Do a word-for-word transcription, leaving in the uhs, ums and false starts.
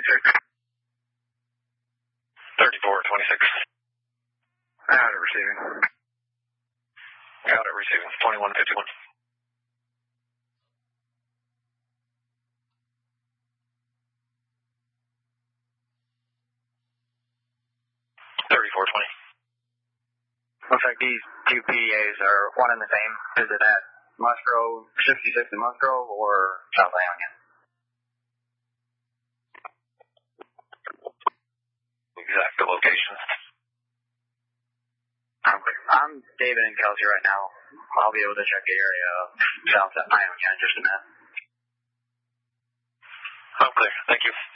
twenty-six. thirty-four twenty-six. Got it, receiving. Got it, receiving. twenty-one fifty-one. thirty-four twenty. Looks like these two P D As are one and the same. Is it at Musgrove, sixty-six in Musgrove, or South Ionia? Exact location. Okay. I'm David and Kelsey right now. I'll be able to check the area of South Ionia in just a minute. I'm clear. Thank you.